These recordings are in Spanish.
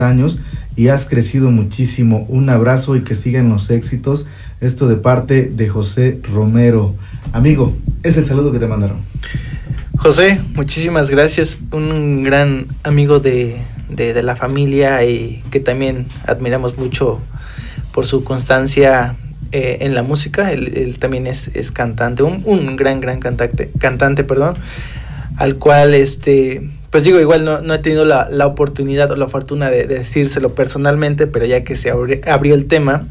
años y has crecido muchísimo. Un abrazo y que sigan los éxitos. Esto de parte de José Romero. Amigo, es el saludo que te mandaron. José, muchísimas gracias. Un gran amigo de la familia y que también admiramos mucho por su constancia en la música. Él también es cantante, un gran cantante, al cual pues digo, igual no he tenido la oportunidad o la fortuna de decírselo personalmente, pero ya que se abrió el tema,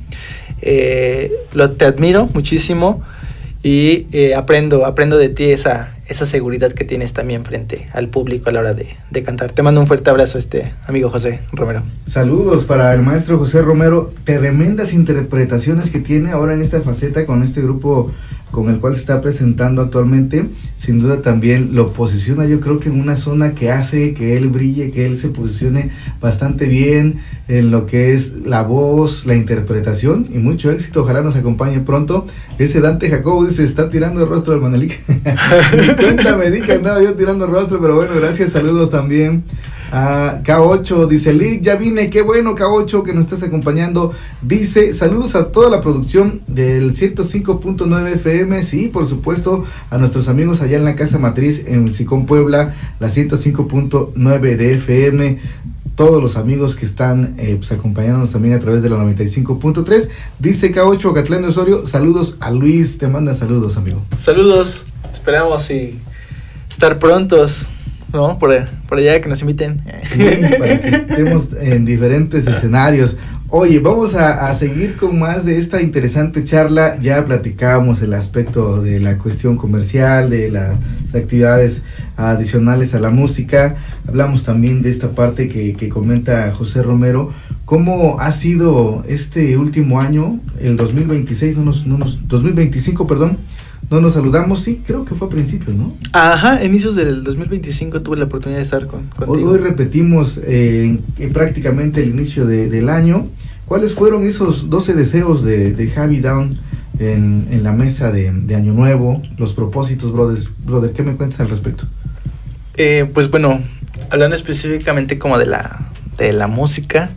te admiro muchísimo y aprendo de ti esa seguridad que tienes también frente al público a la hora de cantar. Te mando un fuerte abrazo, amigo José Romero. Saludos para el maestro José Romero. Tremendas interpretaciones que tiene ahora en esta faceta con este grupo con el cual se está presentando actualmente. Sin duda también lo posiciona, yo creo que en una zona que hace que él brille, que él se posicione bastante bien en lo que es la voz, la interpretación, y mucho éxito. Ojalá nos acompañe pronto. Ese Dante Jacobo dice, está tirando el rostro al Manelik. Ni cuenta me di que andaba yo tirando el rostro, pero bueno, gracias. Saludos también a K8, dice Lick, ya vine, qué bueno K8 que nos estás acompañando. Dice, saludos a toda la producción del 105.9 FM, sí, por supuesto, a nuestros amigos allá en la Casa Matriz en Sicón, Puebla, la 105.9 de FM, todos los amigos que están pues acompañándonos también a través de la 95.3. Dice K8 Catlán de Osorio, saludos a Luis, te manda saludos, amigo. Saludos, esperamos y estar prontos, ¿no? Por allá, que nos inviten. Sí, para que estemos en diferentes escenarios. Oye, vamos a seguir con más de esta interesante charla. Ya platicábamos el aspecto de la cuestión comercial, de las actividades adicionales a la música. Hablamos también de esta parte que comenta José Romero. ¿Cómo ha sido este último año, el 2026, 2025, perdón? No nos saludamos, sí, creo que fue a principios, ¿no? Ajá, inicios del 2025 tuve la oportunidad de estar contigo. Hoy repetimos prácticamente el inicio del año. ¿Cuáles fueron esos 12 deseos de Javi Down en la mesa de Año Nuevo? Los propósitos, brother, ¿qué me cuentas al respecto? Pues bueno, hablando específicamente como de la música,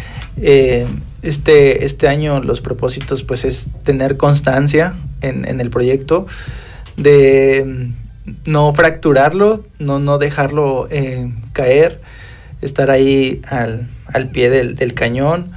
este año los propósitos pues es tener constancia en el proyecto, de no fracturarlo, no dejarlo caer, estar ahí al pie del cañón.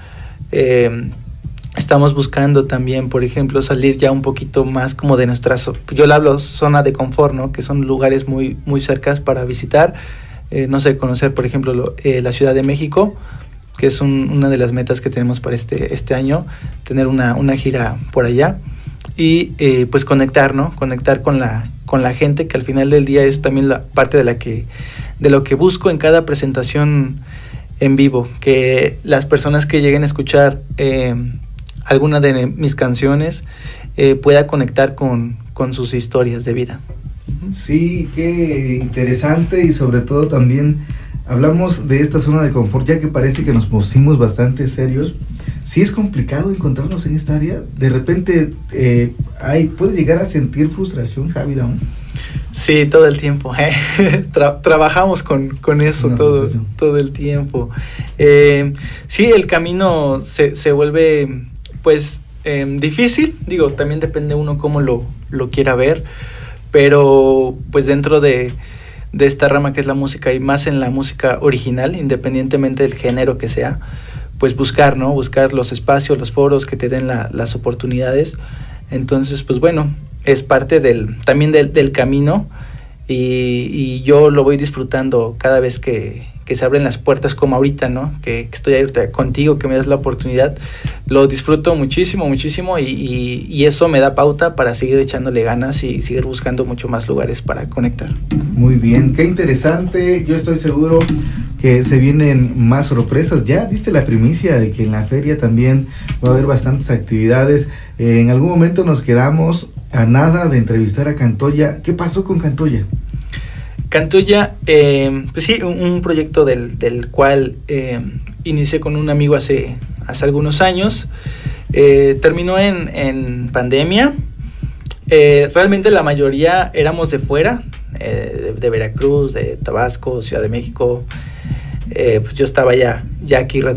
Estamos buscando también, por ejemplo, salir ya un poquito más como de nuestra, yo le hablo zona de confort, ¿no? Que son lugares muy, muy cercanos para visitar, no sé, conocer, por ejemplo, la Ciudad de México, que es una de las metas que tenemos para este año, tener una gira por allá y pues conectar, ¿no? Conectar con la gente, que al final del día es también la parte de lo que busco en cada presentación en vivo, que las personas que lleguen a escuchar alguna de mis canciones pueda conectar con sus historias de vida. Sí, qué interesante, y sobre todo también hablamos de esta zona de confort, ya que parece que nos pusimos bastante serios. Sí es complicado encontrarnos en esta área. De repente puede llegar a sentir frustración, Javi Down. Sí, todo el tiempo. Trabajamos con eso todo el tiempo. Sí, el camino se vuelve pues difícil. Digo, también depende uno cómo lo quiera ver, pero pues dentro de esta rama que es la música, y más en la música original, independientemente del género que sea, pues buscar los espacios, los foros que te den las oportunidades. Entonces, pues bueno, es parte también del camino, y yo lo voy disfrutando cada vez que se abren las puertas, como ahorita, ¿no? Que estoy ahorita contigo, que me das la oportunidad. Lo disfruto muchísimo, y eso me da pauta para seguir echándole ganas y seguir buscando mucho más lugares para conectar. Muy bien, qué interesante. Yo estoy seguro que se vienen más sorpresas. Ya diste la primicia de que en la feria también va a haber bastantes actividades. En algún momento nos quedamos a nada de entrevistar a Cantoya. ¿Qué pasó con Cantoya? Cantoya, pues sí, un proyecto del cual inicié con un amigo hace algunos años. Terminó en pandemia. Realmente la mayoría éramos de fuera, de Veracruz, de Tabasco, Ciudad de México. Pues yo estaba ya aquí